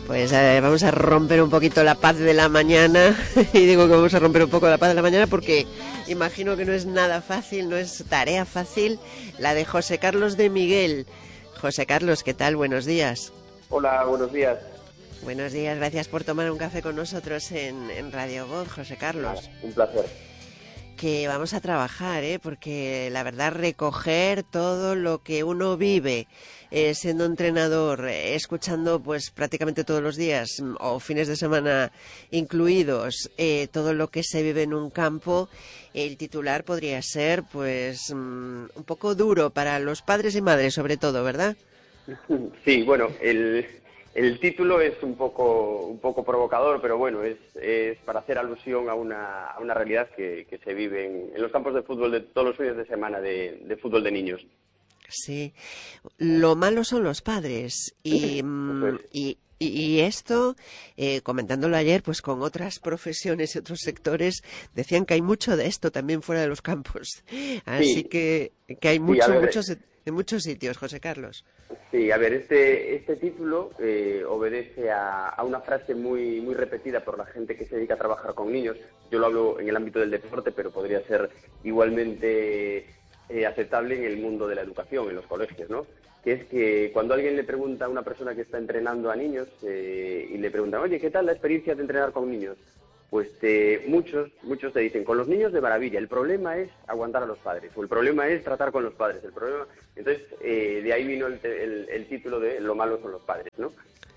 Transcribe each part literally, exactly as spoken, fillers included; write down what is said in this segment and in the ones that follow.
Pues eh, vamos a romper un poquito la paz de la mañana. Y digo que vamos a romper un poco la paz de la mañana porque imagino que no es nada fácil, no es tarea fácil la de José Carlos de Miguel. José Carlos, ¿qué tal? Buenos días. Hola, buenos días. Buenos días, gracias por tomar un café con nosotros en, en Radio Voz, José Carlos. Un placer. Que vamos a trabajar, ¿eh? Porque la verdad recoger todo lo que uno vive eh, siendo entrenador, eh, escuchando pues prácticamente todos los días o fines de semana incluidos, eh, todo lo que se vive en un campo, el titular podría ser pues um, un poco duro para los padres y madres sobre todo, ¿verdad? Sí, bueno, el... El título es un poco un poco provocador, pero bueno, es, es para hacer alusión a una, a una realidad que, que se vive en, en los campos de fútbol de todos los fines de semana de, de fútbol de niños. Sí, lo malo son los padres y, Eso es. y, y esto, eh, comentándolo ayer, pues con otras profesiones y otros sectores, decían que hay mucho de esto también fuera de los campos. Así Sí, que, que hay sí, mucho, a ver, muchos, en muchos sitios, José Carlos. Sí, a ver, este, este título eh, obedece a, a una frase muy, muy repetida por la gente que se dedica a trabajar con niños. Yo lo hablo en el ámbito del deporte, pero podría ser igualmente eh, aceptable en el mundo de la educación, en los colegios, ¿no? Que es que cuando alguien le pregunta a una persona que está entrenando a niños eh, y le preguntan, oye, ¿qué tal la experiencia de entrenar con niños? Pues eh, muchos, muchos te dicen, con los niños de maravilla, el problema es aguantar a los padres, o el problema es tratar con los padres, el problema... Entonces, eh, de ahí vino el, el, el título de Lo malo son los padres, ¿no?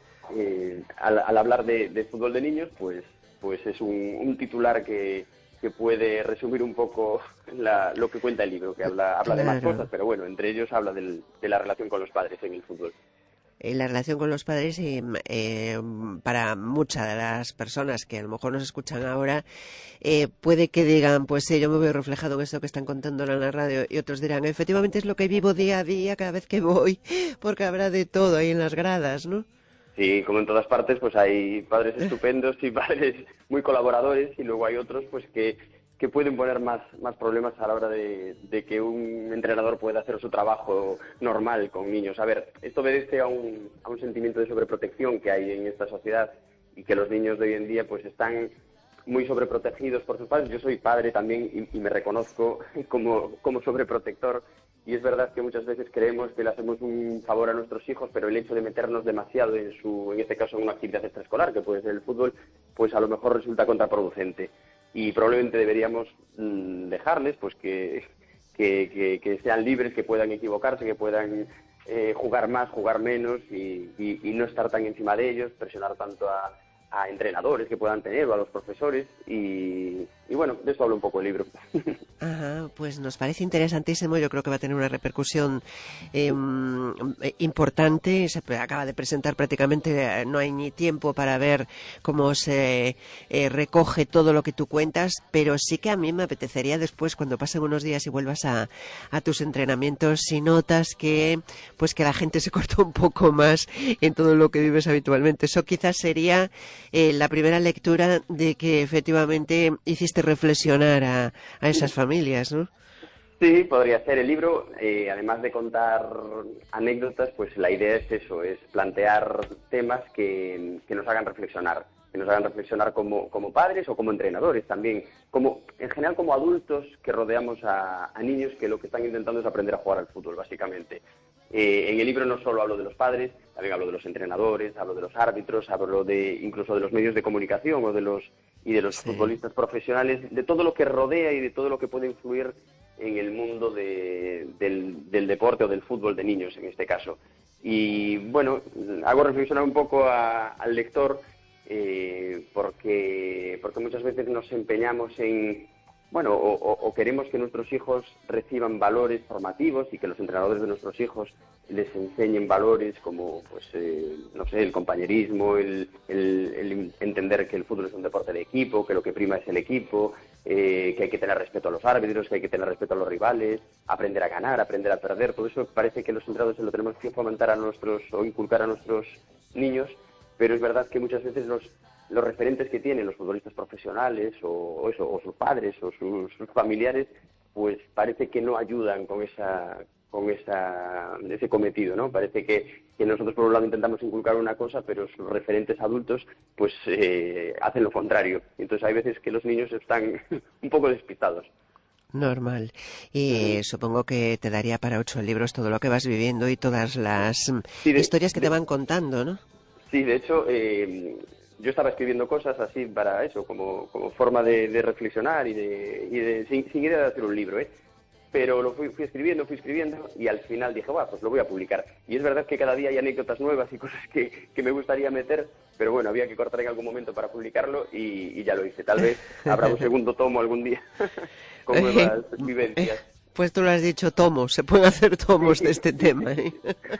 Eh, al, al hablar de, de fútbol de niños, pues, pues es un, un titular que, que puede resumir un poco la, lo que cuenta el libro, que habla, habla Claro. de más cosas, pero bueno, entre ellos habla del, de la relación con los padres en el fútbol. La relación con los padres y eh, para muchas de las personas que a lo mejor nos escuchan ahora eh, puede que digan pues sí, yo me veo reflejado en esto que están contando en la radio, y otros dirán efectivamente es lo que vivo día a día cada vez que voy, porque habrá de todo ahí en las gradas, ¿no? Sí, como en todas partes, pues hay padres estupendos y padres muy colaboradores, y luego hay otros pues que, que pueden poner más, más problemas a la hora de, de que un entrenador pueda hacer su trabajo normal con niños. A ver, esto obedece a un, a un sentimiento de sobreprotección que hay en esta sociedad, y que los niños de hoy en día pues están muy sobreprotegidos por sus padres. Yo soy padre también y, y me reconozco como, como sobreprotector. Y es verdad que muchas veces creemos que le hacemos un favor a nuestros hijos, pero el hecho de meternos demasiado en su, en este caso, en una actividad extraescolar, que puede ser el fútbol, pues a lo mejor resulta contraproducente. Y probablemente deberíamos mmm, dejarles, pues que, que, que, que sean libres, que puedan equivocarse, que puedan eh, jugar más, jugar menos, y, y, y no estar tan encima de ellos, presionar tanto a, a entrenadores que puedan tener o a los profesores. Y, y bueno, de eso habla un poco el libro. Ajá, pues nos parece interesantísimo. Yo creo que va a tener una repercusión eh, importante. Se acaba de presentar prácticamente, no hay ni tiempo para ver cómo se eh, recoge todo lo que tú cuentas, pero sí que a mí me apetecería después, cuando pasen unos días y vuelvas a, a tus entrenamientos, si notas que pues que la gente se corta un poco más en todo lo que vives habitualmente. Eso quizás sería eh, la primera lectura de que efectivamente hiciste reflexionar a, a esas familias, ¿no? Sí, podría ser. El libro, eh, además de contar anécdotas, pues la idea es eso, es plantear temas que, que nos hagan reflexionar, que nos hagan reflexionar como, como padres o como entrenadores también, como en general como adultos que rodeamos a, a niños que lo que están intentando es aprender a jugar al fútbol, básicamente. Eh, en el libro no solo hablo de los padres, también hablo de los entrenadores, hablo de los árbitros, hablo de incluso de los medios de comunicación o de los y de los sí. futbolistas profesionales, de todo lo que rodea y de todo lo que puede influir en el mundo de, del, del deporte o del fútbol de niños, en este caso. Y bueno, hago reflexionar un poco a, al lector eh, porque, porque muchas veces nos empeñamos en, bueno, o, o queremos que nuestros hijos reciban valores formativos y que los entrenadores de nuestros hijos les enseñen valores como, pues, eh, no sé, el compañerismo, el, el, el entender que el fútbol es un deporte de equipo, que lo que prima es el equipo, eh, que hay que tener respeto a los árbitros, que hay que tener respeto a los rivales, aprender a ganar, aprender a perder. Todo eso parece que los entrenadores se lo tenemos que fomentar a nuestros o inculcar a nuestros niños, pero es verdad que muchas veces los los referentes que tienen los futbolistas profesionales o, o eso o sus padres o sus, sus familiares, pues parece que no ayudan con esa con esa, ese cometido, ¿no? Parece que, que nosotros por un lado intentamos inculcar una cosa, pero sus referentes adultos pues eh, hacen lo contrario. Entonces hay veces que los niños están un poco despistados. Normal. Y Uh-huh. supongo que te daría para ocho libros todo lo que vas viviendo y todas las mm, Sí, de, historias que te de, van contando, ¿no? sí, de hecho, eh, yo estaba escribiendo cosas así para eso, como, como forma de, de reflexionar y de, y de sin, sin idea de hacer un libro, ¿eh? Pero lo fui, fui escribiendo, fui escribiendo y al final dije, bueno, pues lo voy a publicar. Y es verdad que cada día hay anécdotas nuevas y cosas que, que me gustaría meter, pero bueno, había que cortar en algún momento para publicarlo y, y ya lo hice. Tal vez habrá un segundo tomo algún día con nuevas vivencias. Pues tú lo has dicho, tomos, se pueden hacer tomos de Sí, este tema, ¿eh?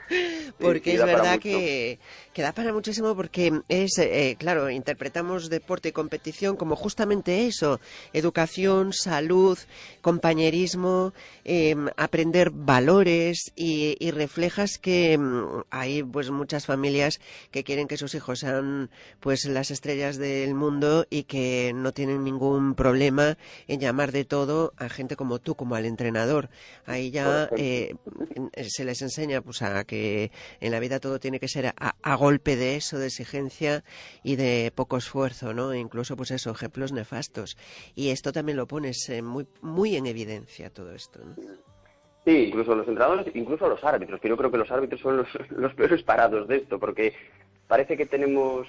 sí, Porque sí, es da para verdad mucho. que, que da para muchísimo porque es, eh, claro, interpretamos deporte y competición como justamente eso, educación, salud, compañerismo, eh, aprender valores y, y reflejas que mm, hay pues muchas familias que quieren que sus hijos sean pues las estrellas del mundo y que no tienen ningún problema en llamar de todo a gente como tú, como al entrenador. Ahí Por ya ejemplo. eh, se les enseña pues a que en la vida todo tiene que ser a, a golpe de eso, de exigencia y de poco esfuerzo, ¿no? E incluso pues eso, ejemplos nefastos. Y esto también lo pones eh, muy muy en evidencia todo esto, ¿no? Sí, incluso los entrenadores, incluso los árbitros, que yo creo que los árbitros son los, los peores parados de esto, porque parece que tenemos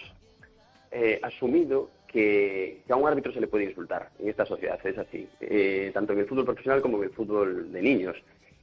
eh, asumido que, que a un árbitro se le puede insultar en esta sociedad, es así, eh, tanto en el fútbol profesional como en el fútbol de niños.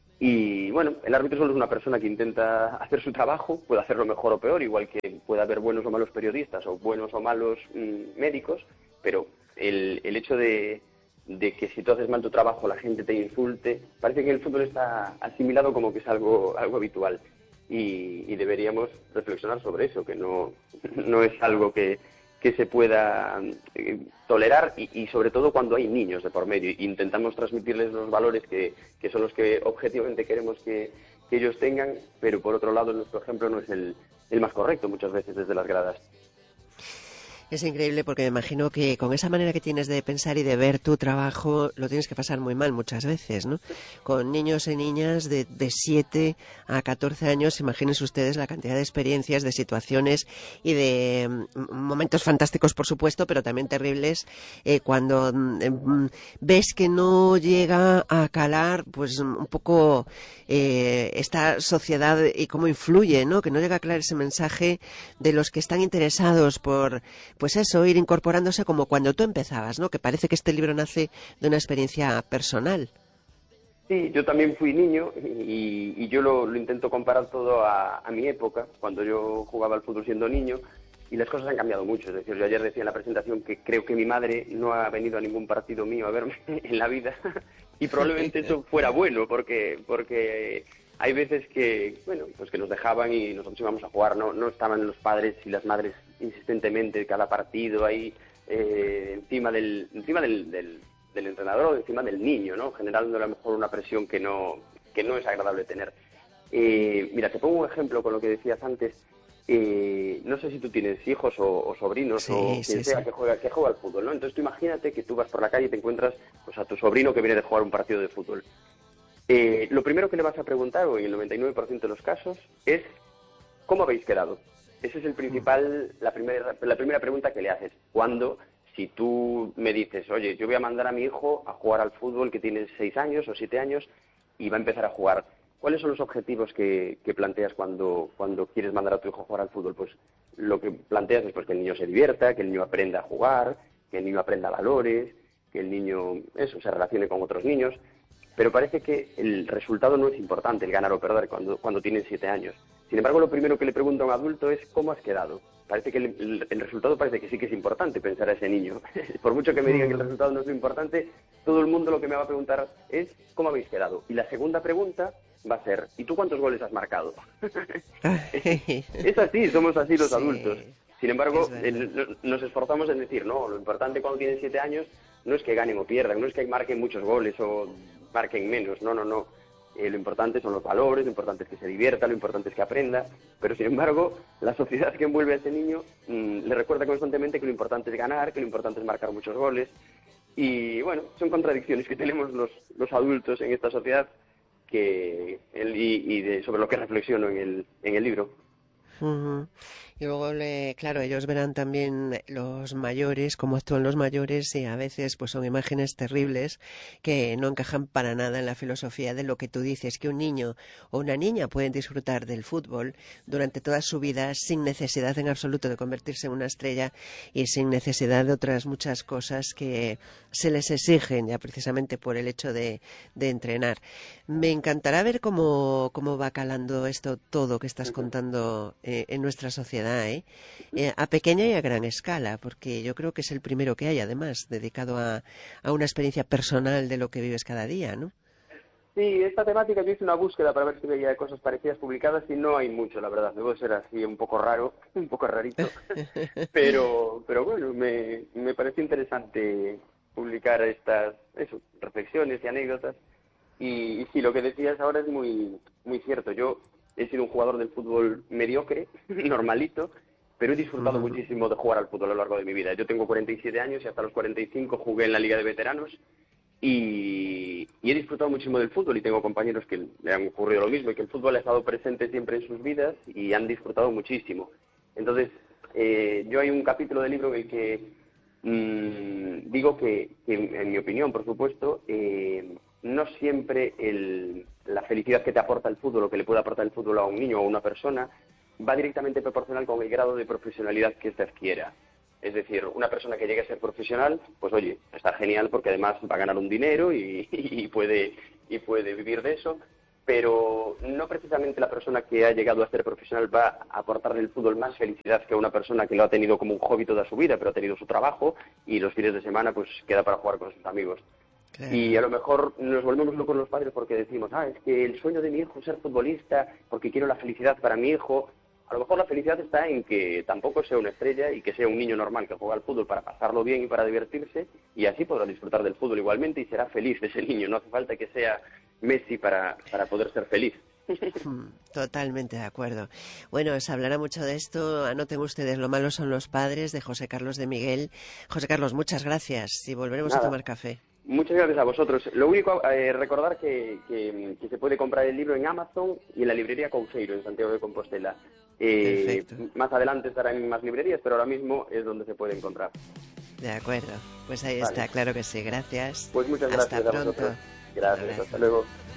Y bueno, el árbitro solo es una persona que intenta hacer su trabajo, puede hacerlo mejor o peor, igual que puede haber buenos o malos periodistas o buenos o malos mmm, médicos, pero el, el hecho de, de que si tú haces mal tu trabajo la gente te insulte, parece que en el fútbol está asimilado como que es algo, algo habitual. Y, y deberíamos reflexionar sobre eso, que no, no es algo que, que se pueda eh, tolerar y, y sobre todo cuando hay niños de por medio. Intentamos transmitirles los valores que, que son los que objetivamente queremos que, que ellos tengan, pero por otro lado nuestro ejemplo no es el, el más correcto muchas veces desde las gradas. Es increíble porque me imagino que con esa manera que tienes de pensar y de ver tu trabajo lo tienes que pasar muy mal muchas veces, ¿no? Con niños y niñas de, de siete a catorce años, imagínense ustedes la cantidad de experiencias, de situaciones y de mm, momentos fantásticos, por supuesto, pero también terribles eh, cuando mm, ves que no llega a calar pues un poco eh, esta sociedad y cómo influye, ¿no? Que no llega a calar ese mensaje de los que están interesados por pues eso, ir incorporándose como cuando tú empezabas, ¿no? Que parece que este libro nace de una experiencia personal. Sí, yo también fui niño y, y yo lo, lo intento comparar todo a, a mi época, cuando yo jugaba al fútbol siendo niño, y las cosas han cambiado mucho. Es decir, yo ayer decía en la presentación que creo que mi madre no ha venido a ningún partido mío a verme en la vida, y probablemente eso fuera bueno, porque porque hay veces que, bueno, pues que nos dejaban y nosotros íbamos a jugar, no, no estaban los padres y las madres insistentemente cada partido ahí eh, encima del encima del, del, del entrenador o encima del niño, ¿no? Generando a lo mejor una presión que no que no es agradable tener. Eh, mira, te pongo un ejemplo con lo que decías antes. Eh, no sé si tú tienes hijos o, o sobrinos Sí, o quien sí, sea sí. que juega que juega al fútbol, ¿no? Entonces tú imagínate que tú vas por la calle y te encuentras pues a tu sobrino que viene de jugar un partido de fútbol. Eh, lo primero que le vas a preguntar, o en el noventa y nueve por ciento de los casos, es ¿cómo habéis quedado? Esa es el principal, la primera, la primera pregunta que le haces. Cuando, si tú me dices, oye, yo voy a mandar a mi hijo a jugar al fútbol que tiene seis años o siete años y va a empezar a jugar, ¿cuáles son los objetivos que, que planteas cuando, cuando quieres mandar a tu hijo a jugar al fútbol? Pues lo que planteas es pues, que el niño se divierta, que el niño aprenda a jugar, que el niño aprenda valores, que el niño, eso, se relacione con otros niños. Pero parece que el resultado no es importante, el ganar o perder, cuando, cuando tienen siete años. Sin embargo, lo primero que le pregunto a un adulto es ¿cómo has quedado? Parece que el, el, el resultado parece que sí que es importante pensar a ese niño. Por mucho que me digan que el resultado no es lo importante, todo el mundo lo que me va a preguntar es ¿cómo habéis quedado? Y la segunda pregunta va a ser ¿y tú cuántos goles has marcado? es, es así, somos así los Sí, adultos. Sin embargo, es verdad. eh, nos esforzamos en decir, no, lo importante cuando tienen siete años no es que ganen o pierdan, no es que marquen muchos goles o marquen menos, no, no, no. Eh, lo importante son los valores, lo importante es que se divierta, lo importante es que aprenda, pero sin embargo, la sociedad que envuelve a ese niño mmm, le recuerda constantemente que lo importante es ganar, que lo importante es marcar muchos goles, y bueno, son contradicciones que tenemos los, los adultos en esta sociedad, que el, y, y de, sobre lo que reflexiono en el, en el libro. Uh-huh. Y luego, le, claro, ellos verán también los mayores, cómo actúan los mayores, y a veces pues son imágenes terribles que no encajan para nada en la filosofía de lo que tú dices, que un niño o una niña pueden disfrutar del fútbol durante toda su vida sin necesidad en absoluto de convertirse en una estrella y sin necesidad de otras muchas cosas que se les exigen ya precisamente por el hecho de, de entrenar. Me encantará ver cómo, cómo va calando esto todo que estás contando eh, en nuestra sociedad. ¿Eh? Eh, a pequeña y a gran escala, porque yo creo que es el primero que hay, además, dedicado a, a una experiencia personal de lo que vives cada día, ¿no? Sí, esta temática yo hice una búsqueda para ver si veía cosas parecidas publicadas y no hay mucho, la verdad. Debo ser así un poco raro, un poco rarito, pero pero bueno, me, me pareció interesante publicar estas eso, reflexiones y anécdotas. Y, y sí, lo que decías ahora es muy muy cierto. Yo he sido un jugador del fútbol mediocre, normalito, pero he disfrutado uh-huh. muchísimo de jugar al fútbol a lo largo de mi vida. Yo tengo cuarenta y siete años y hasta los cuarenta y cinco jugué en la Liga de Veteranos y, y he disfrutado muchísimo del fútbol y tengo compañeros que le han ocurrido lo mismo y que el fútbol ha estado presente siempre en sus vidas y han disfrutado muchísimo. Entonces, eh, yo hay un capítulo del libro en el que mmm, digo que, que, en mi opinión, por supuesto, eh, no siempre el, la felicidad que te aporta el fútbol o que le puede aportar el fútbol a un niño o a una persona va directamente proporcional con el grado de profesionalidad que éste adquiera. Es decir, una persona que llegue a ser profesional, pues oye, está genial porque además va a ganar un dinero y, y, puede, y puede vivir de eso, pero no precisamente la persona que ha llegado a ser profesional va a aportarle el fútbol más felicidad que a una persona que lo ha tenido como un hobby toda su vida, pero ha tenido su trabajo y los fines de semana pues queda para jugar con sus amigos. Claro. Y a lo mejor nos volvemos locos los padres porque decimos, ah, es que el sueño de mi hijo es ser futbolista, porque quiero la felicidad para mi hijo. A lo mejor la felicidad está en que tampoco sea una estrella y que sea un niño normal que juega al fútbol para pasarlo bien y para divertirse, y así podrá disfrutar del fútbol igualmente y será feliz ese niño. No hace falta que sea Messi para, para poder ser feliz. Totalmente de acuerdo. Bueno, se hablará mucho de esto. Anoten ustedes, Lo malo son los padres, de José Carlos de Miguel. José Carlos, muchas gracias y volveremos Nada. a tomar café. Muchas gracias a vosotros. Lo único, eh, recordar que, que, que se puede comprar el libro en Amazon y en la librería Couseiro, en Santiago de Compostela. Eh, más adelante estará en más librerías, pero ahora mismo es donde se puede encontrar. De acuerdo. Pues ahí vale. está, claro que sí. Gracias. Pues muchas gracias hasta a pronto. vosotros. Gracias, hasta luego.